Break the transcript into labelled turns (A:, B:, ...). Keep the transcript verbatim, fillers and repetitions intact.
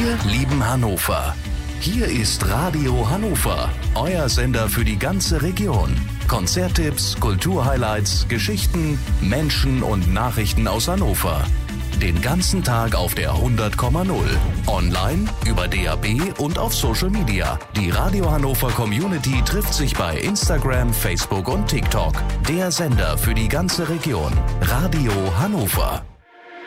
A: Wir lieben Hannover. Hier ist Radio Hannover, euer Sender für die ganze Region. Konzerttipps, Kulturhighlights, Geschichten, Menschen und Nachrichten aus Hannover. Den ganzen Tag auf der hundert Komma null. Online, über D A B und auf Social Media. Die Radio Hannover Community trifft sich bei Instagram, Facebook und TikTok. Der Sender für die ganze Region. Radio Hannover.